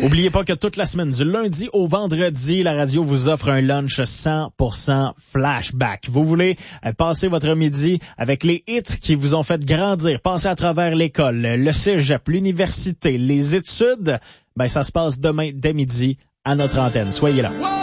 Oubliez pas que toute la semaine, du lundi au vendredi, la radio vous offre un lunch 100% flashback. Vous voulez passer votre midi avec les hits qui vous ont fait grandir, passer à travers l'école, le cégep, l'université, les études, ben ça se passe demain dès midi à notre antenne. Soyez là.